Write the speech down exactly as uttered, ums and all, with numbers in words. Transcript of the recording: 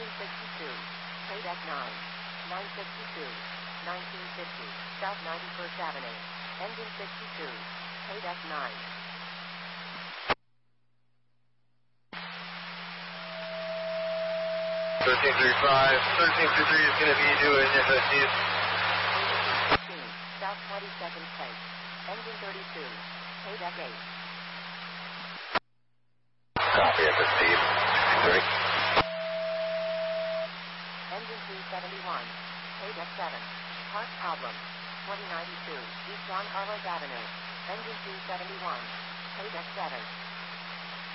Engine sixty-two. K-Deck nine. nine sixty-two. nineteen fifty. South ninety-first Avenue. Engine sixty-two. K-Deck nine. thirteen thirty-five. thirteen thirty-three is going to be doing F S Ds. fifteen. South twenty-second Place. Engine thirty-two. K-Deck eight. Copy F S Ds. sixty-three. Engine two seventy-one. K-Deck seven. Part problem. twenty ninety-two. East Don Carlos Avenue. Engine two seventy-one. K-Deck seven.